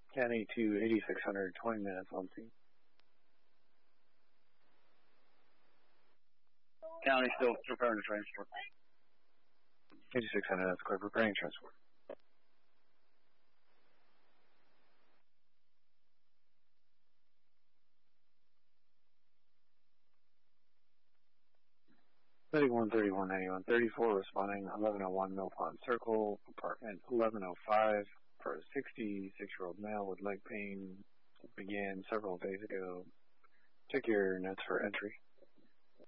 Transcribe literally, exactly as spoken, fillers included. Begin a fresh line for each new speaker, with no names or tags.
County to eighty-six hundred, twenty minutes on scene.
County still preparing to transport.
eighty-six hundred, that's clear, preparing transport. thirty-one thirty-one ninety-one thirty-four responding, eleven oh one Mill Pond Circle, apartment eleven oh five, for a sixty-six-year-old male with leg pain, began several days ago. Check your notes for entry.